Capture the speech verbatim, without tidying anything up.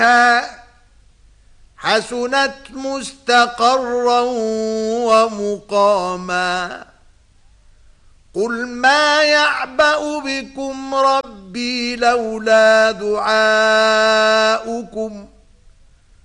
حسنت مستقرا ومقاما قل ما يعبأ بكم ربي لولا دعاؤكم